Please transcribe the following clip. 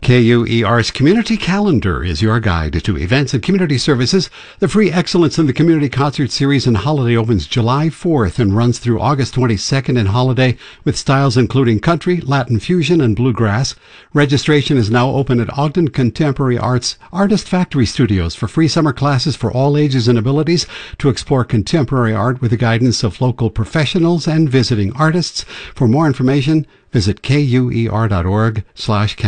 KUER's Community Calendar is your guide to events and community services. The free Excellence in the Community Concert Series and Holiday opens July 4th and runs through August 22nd and Holiday with styles including country, Latin fusion, and bluegrass. Registration is now open at Ogden Contemporary Arts Artist Factory Studios for free summer classes for all ages and abilities to explore contemporary art with the guidance of local professionals and visiting artists. For more information, visit kuer.org/calendar.